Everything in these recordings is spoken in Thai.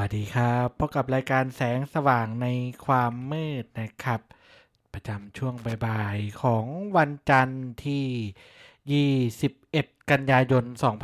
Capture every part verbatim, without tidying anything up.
วัสดีครับพบกับรายการแสงสว่างในความมืดนะครับประจำช่วงบ่ายๆของวันจันทร์ที่ยี่สิบเอ็ดกันยายน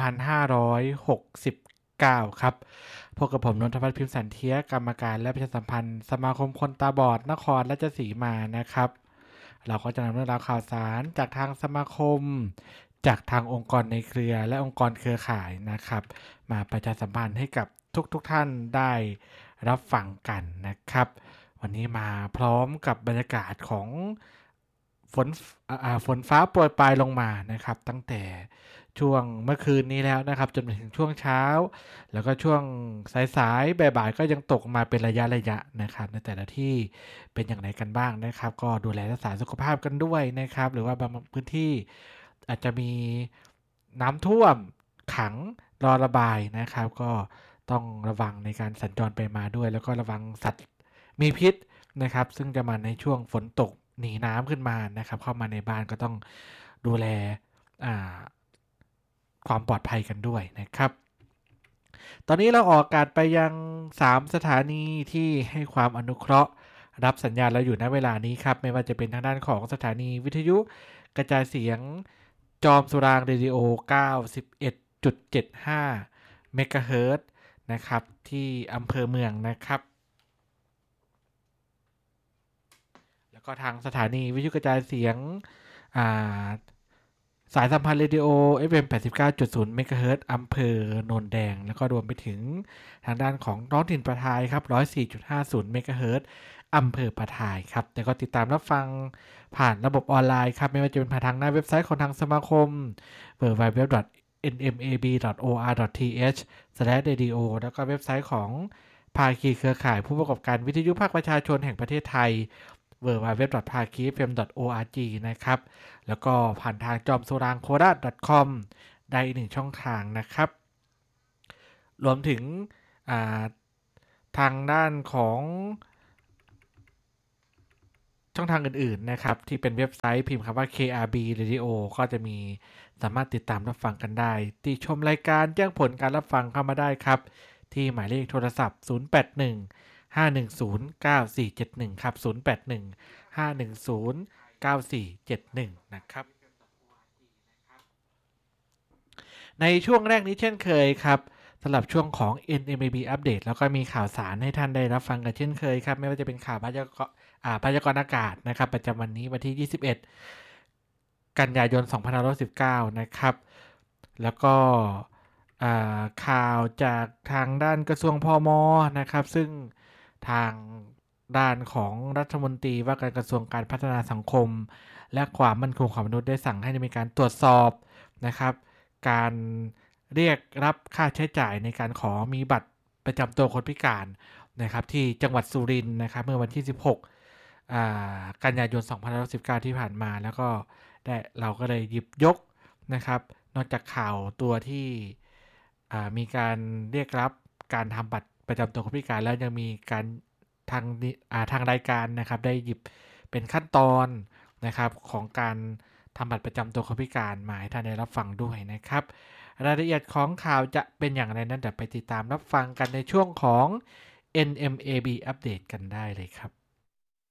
สองพันห้าร้อยหกสิบเก้าครับพบกับผมนนทวัฒน์พิมพ์สันเทียกรรมการและประชาสัมพันธ์สมาคมคนตาบอดนครราชสีมานะครับเราก็จะนำเรื่องราวข่าวสารจากทางสมาคมจากทางองค์กรในเครือและองค์กรเครือข่ายนะครับมาประชาสัมพันธ์ให้กับทุกๆทท่านได้รับฟังกันนะครับวันนี้มาพร้อมกับบรรยากาศของฝนฝนฟ้าโปรยปลายลงมานะครับตั้งแต่ช่วงเมื่อคืนนี้แล้วนะครับจนถึงช่วงเช้าแล้วก็ช่วงสายๆบ่ายๆก็ยังตกมาเป็นระยะระยะนะครับในแต่ละที่เป็นอย่างไรกันบ้างนะครับก็ดูแลรักษาสุขภาพกันด้วยนะครับหรือว่าบางพื้นที่อาจจะมีน้ำท่วมขังรอระบายนะครับก็ต้องระวังในการสัญจรไปมาด้วยแล้วก็ระวังสัตว์มีพิษนะครับซึ่งจะมาในช่วงฝนตกหนีน้ำขึ้นมานะครับเข้ามาในบ้านก็ต้องดูแลความปลอดภัยกันด้วยนะครับตอนนี้เราออกอากาศไปยังสามสถานีที่ให้ความอนุเคราะห์รับสัญญาณเราอยู่ณเวลานี้ครับไม่ว่าจะเป็นทางด้านของสถานีวิทยุกระจายเสียงจอมสุรางเรดิโอ เก้าสิบเอ็ดจุดเจ็ดห้า เมกะเฮิรตซ์นะครับที่อำเภอเมืองนะครับแล้วก็ทางสถานีวิทยุกระจายเสียงสายสัมพันธ์เรดิโอ เอฟ เอ็ม แปดสิบเก้าจุดศูนย์ เมกะเฮิรตซ์อำเภอโนนแดงแล้วก็รวมไปถึงทางด้านของท้องถิ่นประทายครับ หนึ่งร้อยสี่จุดห้าศูนย์ เมกะเฮิรตซ์อำเภอประทายครับแต่ก็ติดตามรับฟังผ่านระบบออนไลน์ครับไม่ว่าจะเป็นผ่านทางหน้าเว็บไซต์ของทางสมาคม ดับเบิลยู ดับเบิลยู ดับเบิลยู ดอท เอ็น เอ็ม เอ บี ดอท โอ อาร์ ดอท ที เอช สแลช เรดิโอ แล้วก็เว็บไซต์ของภาคีเครือข่ายผู้ประกอบการวิทยุภาคประชาชนแห่งประเทศไทย ดับเบิลยู ดับเบิลยู ดับเบิลยู ดอท พาคี เอฟ เอ็ม ดอท โอ อาร์ จี นะครับแล้วก็ผ่านทางจอมสุรางโคราช .com ได้อีกหนึ่งช่องทางนะครับรวมถึงทางด้านของช่องทางอื่นๆนะครับที่เป็นเว็บไซต์พิมพ์คำว่า เค อาร์ บี Radio ก็จะมีสามารถติดตามรับฟังกันได้ที่ชมรายการแจ้งผลการรับฟังเข้ามาได้ครับที่หมายเลขโทรศัพท์ศูนย์ แปด หนึ่ง ห้า หนึ่ง ศูนย์ เก้า สี่ เจ็ด หนึ่งครับศูนย์ แปด หนึ่ง ห้า หนึ่ง ศูนย์ เก้า สี่ เจ็ด หนึ่งนะครับในช่วงแรกนี้เช่นเคยครับสำหรับช่วงของ เอ็น เอ็ม เอ บี อัปเดตแล้วก็มีข่าวสารให้ท่านได้รับฟังกันเช่นเคยครับไม่ว่าจะเป็นข่าวพยากรณ์พยากรณ์อากาศนะครับประจำวันนี้วันที่ยี่สิบเอ็ดกันยายนสองพันห้าร้อยสิบเก้านะครับแล้วก็ข่าวจากทางด้านกระทรวงพม.นะครับซึ่งทางด้านของรัฐมนตรีว่าการกระทรวงการพัฒนาสังคมและความมั่นคงของมนุษย์ได้สั่งให้มีการตรวจสอบนะครับการเรียกรับค่าใช้จ่ายในการขอมีบัตรประจำตัวคนพิการนะครับที่จังหวัดสุรินทร์นะครับเมื่อวันที่สิบหกกันยายนสองพันห้าร้อยสิบเก้าที่ผ่านมาแล้วก็ได้เราก็เลยหยิบยกนะครับนอกจากข่าวตัวที่มีการเรียกรับการทำบัตรประจำตัวคนพิการแล้วยังมีการทางทางรายการนะครับได้หยิบเป็นขั้นตอนนะครับของการทำบัตรประจำตัวคนพิการมาให้ท่านได้รับฟังด้วยนะครับรายละเอียดของข่าวจะเป็นอย่างไรนั้นเดี๋ยวไปติดตามรับฟังกันในช่วงของ เอ็น เอ็ม เอ บี อัปเดตกันได้เลยครับ